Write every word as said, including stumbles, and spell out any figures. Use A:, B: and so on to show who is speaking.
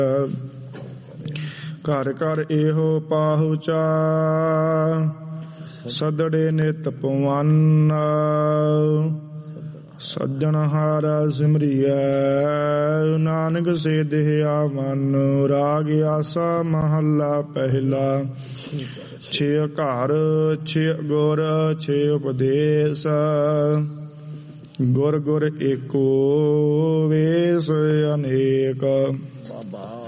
A: ਘਰ ਘਰ ਇਹੋ ਪਾਹੁਚਾ ਸਦੜੇ ਨਿਤ ਪਵਨ ਸੱਜਣ ਹਾਰਾ ਸਿਮਰੀਐ ਨਾਨਕ ਸੇ ਦੇਹਿਆ ਮਨ। ਰਾਗ ਆਸਾ ਮਹੱਲਾ ਪਹਿਲਾ। ਛੇ ਘਰ ਛੇ ਗੁਰ ਛੇ ਉਪਦੇਸ਼ ਗੁਰ ਗੁਰ ਏਕੋ ਵੇਸ ਅਨੇਕ।